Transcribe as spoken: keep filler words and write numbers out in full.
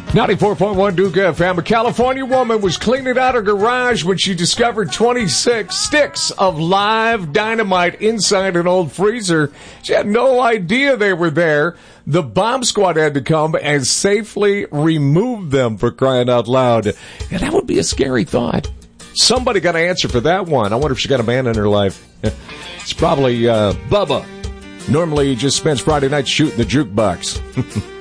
ninety-four point one Duke F M. A California woman was cleaning out her garage when she discovered twenty-six sticks of live dynamite inside an old freezer. She had no idea they were there. The bomb squad had to come and safely remove them, for crying out loud. And that would be a scary thought. Somebody got to answer for that one. I wonder if she got a man in her life. It's probably uh, Bubba. Normally he just spends Friday night shooting the jukebox.